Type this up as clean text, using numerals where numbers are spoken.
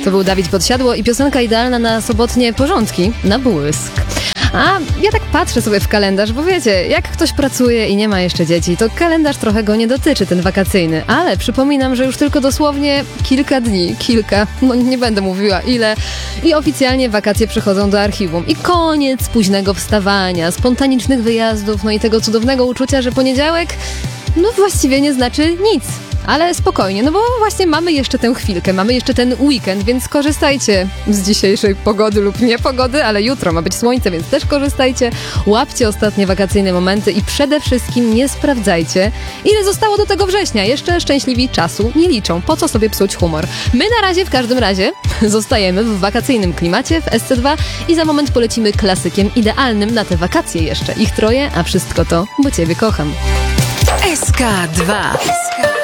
To był Dawid Podsiadło i piosenka idealna na sobotnie porządki na błysk. A ja tak patrzę sobie w kalendarz, bo wiecie, jak ktoś pracuje i nie ma jeszcze dzieci, to kalendarz trochę go nie dotyczy, ten wakacyjny. Ale przypominam, że już tylko dosłownie kilka dni, no nie będę mówiła ile, i oficjalnie wakacje przechodzą do archiwum. I koniec późnego wstawania, spontanicznych wyjazdów, no i tego cudownego uczucia, że poniedziałek, no właściwie nie znaczy nic. Ale spokojnie, no bo właśnie mamy jeszcze tę chwilkę, mamy jeszcze ten weekend, więc korzystajcie z dzisiejszej pogody lub niepogody, ale jutro ma być słońce, więc też korzystajcie, łapcie ostatnie wakacyjne momenty i przede wszystkim nie sprawdzajcie, ile zostało do tego września. Jeszcze szczęśliwi czasu nie liczą, po co sobie psuć humor. My na razie w każdym razie zostajemy w wakacyjnym klimacie w SC2 i za moment polecimy klasykiem idealnym na te wakacje jeszcze. Ich troje, a wszystko to, bo Ciebie kocham. SK2.